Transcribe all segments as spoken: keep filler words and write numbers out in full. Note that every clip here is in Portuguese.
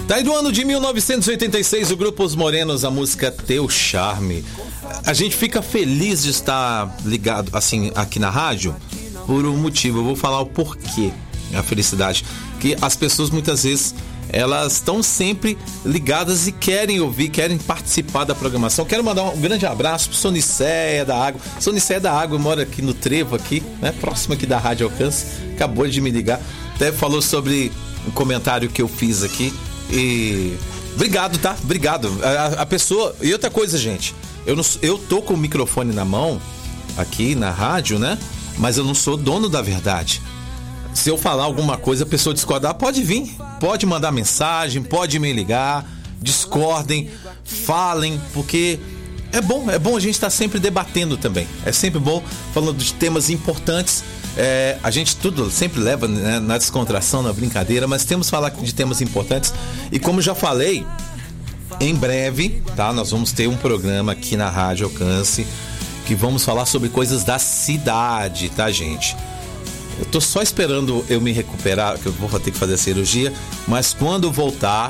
Daí do ano de mil novecentos e oitenta e seis, o grupo Os Morenos, a música Teu Charme. A gente fica feliz de estar ligado assim aqui na rádio por um motivo. Eu vou falar o porquê a felicidade. Que as pessoas muitas vezes elas estão sempre ligadas e querem ouvir, querem participar da programação. Quero mandar um grande abraço pro Sonicéia da Água. Sonicéia da Água mora aqui no Trevo, aqui, né? Próximo aqui da Rádio Alcance. Acabou de me ligar. Até falou sobre um comentário que eu fiz aqui. E obrigado, tá? Obrigado. A, a pessoa. E outra coisa, gente. Eu, não, eu tô com o microfone na mão aqui na rádio, né? Mas eu não sou dono da verdade. Se eu falar alguma coisa, a pessoa discordar, pode vir, pode mandar mensagem, pode me ligar, discordem, falem, porque é bom, é bom a gente estar sempre debatendo também. É sempre bom falando de temas importantes. É, a gente tudo sempre leva, né, na descontração, na brincadeira, mas temos que falar de temas importantes. E como já falei, em breve, tá? Nós vamos ter um programa aqui na Rádio Alcance que vamos falar sobre coisas da cidade, tá, gente? Eu tô só esperando eu me recuperar, que eu vou ter que fazer a cirurgia, mas quando voltar,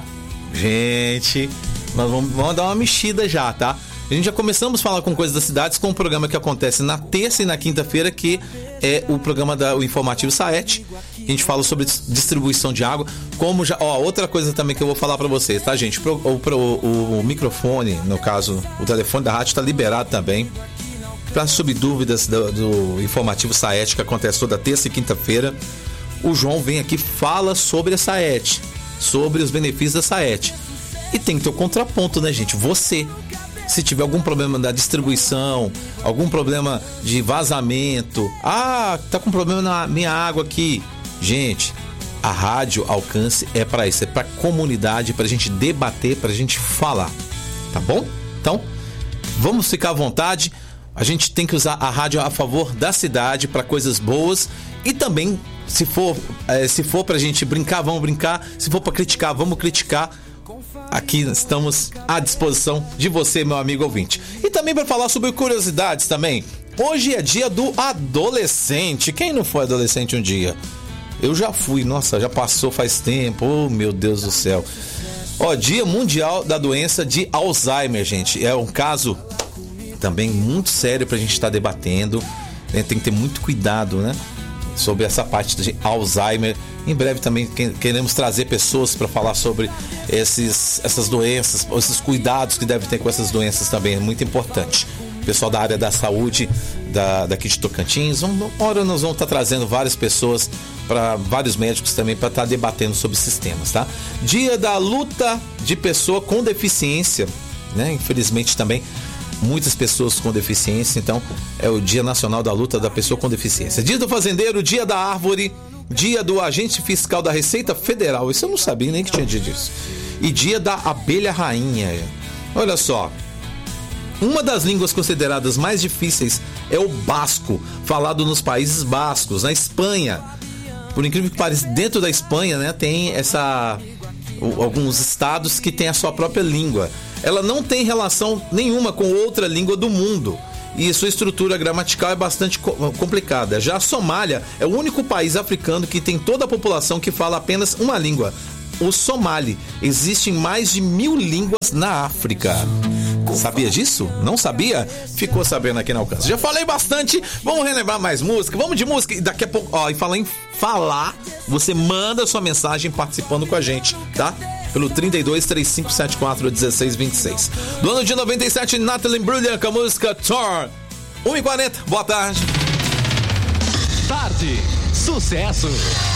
gente, nós vamos, vamos dar uma mexida já, tá? A gente já começamos a falar com coisas das cidades com um programa que acontece na terça e na quinta-feira, que é o programa da o Informativo Saete. A gente fala sobre distribuição de água, como já, ó, outra coisa também que eu vou falar pra vocês, tá, gente? O, o, o, o microfone, no caso, o telefone da rádio tá liberado também. Para subir dúvidas do, do Informativo Saete, que acontece toda terça e quinta-feira, o João vem aqui e fala sobre a Saete, sobre os benefícios da Saete. E tem que ter o contraponto, né, gente? Você, se tiver algum problema da distribuição, algum problema de vazamento, ah, tá com problema na minha água aqui. Gente, a Rádio Alcance é para isso, é para comunidade, pra gente debater, pra gente falar, tá bom? Então, vamos ficar à vontade. A gente tem que usar a rádio a favor da cidade para coisas boas e também, se for, é, se for pra gente brincar, vamos brincar. Se for pra criticar, vamos criticar. Aqui estamos à disposição de você, meu amigo ouvinte. E também para falar sobre curiosidades também. Hoje é dia do adolescente. Quem não foi adolescente um dia? Eu já fui, nossa, já passou faz tempo. Oh, meu Deus do céu. Ó, Dia Mundial da Doença de Alzheimer, gente. É um caso também muito sério pra gente estar debatendo, né? Tem que ter muito cuidado, né, sobre essa parte de Alzheimer. Em breve também queremos trazer pessoas para falar sobre esses, essas doenças, esses cuidados que devem ter com essas doenças também, é muito importante. Pessoal da área da saúde da, daqui de Tocantins, uma hora nós vamos estar trazendo várias pessoas, para vários médicos também, para estar debatendo sobre esses temas, tá? Dia da luta de pessoa com deficiência, né? Infelizmente também muitas pessoas com deficiência, então é o Dia Nacional da Luta da Pessoa com Deficiência. Dia do Fazendeiro, Dia da Árvore, Dia do Agente Fiscal da Receita Federal, isso eu não sabia nem que tinha dia disso. E Dia da Abelha Rainha. Olha só, uma das línguas consideradas mais difíceis é o basco, falado nos Países Bascos, na Espanha. Por incrível que pareça, dentro da Espanha, né, tem essa, alguns estados que têm a sua própria língua. Ela não tem relação nenhuma com outra língua do mundo e sua estrutura gramatical é bastante complicada. Já a Somália é o único país africano que tem toda a população que fala apenas uma língua, o somali. Existem mais de mil línguas na África. Sabia disso? Não sabia? Ficou sabendo aqui na Alcance. Já falei bastante, vamos relembrar mais música, vamos de música e daqui a pouco, ó, e falar em falar, você manda sua mensagem participando com a gente, tá? Pelo trinta e dois, trinta e cinco, setenta e quatro, dezesseis, vinte e seis. Do ano de noventa e sete, Natalie Imbruglia com a música Thor. uma e quarenta, boa tarde. Tarde, sucesso.